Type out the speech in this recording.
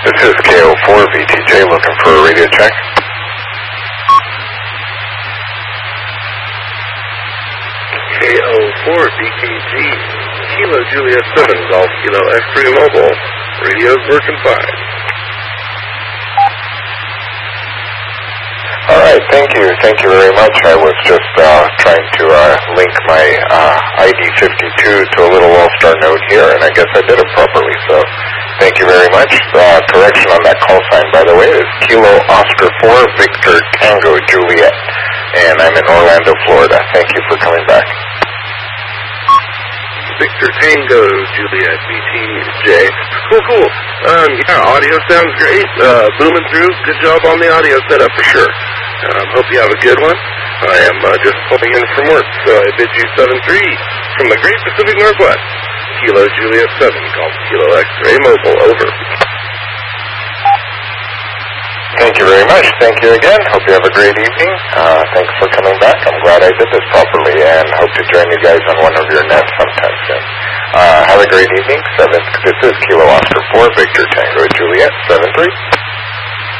This is KO4 VTJ looking for a radio check. KO4 VKG, Kilo Juliet 7, Golf Kilo X-Ray Mobile. Radio's working fine. Alright, thank you. Thank you very much. I was just trying to link my ID52 to a little All-Star note here, and I guess I did it properly, so thank you very much. Correction on that call sign, by the way, is Kilo Oscar 4 Victor Tango Juliet, and I'm in Orlando, Florida. Thank you for coming back. Victor Tango Juliet VTJ. Cool. Yeah, audio sounds great. Booming through. Good job on the audio setup for sure. Hope you have a good one. I am just pulling in from work, so I bid you 7-3 from the Great Pacific Northwest. Kilo Juliet 7, called Kilo X-Ray Mobile, over. Thank you very much. Thank you again. Hope you have a great evening. Thanks for coming back. I'm glad I did this properly, and hope to join you guys on one of your nets sometime soon. Have a great evening. This is Kilo Oscar 4 Victor Tango Juliet 7-3.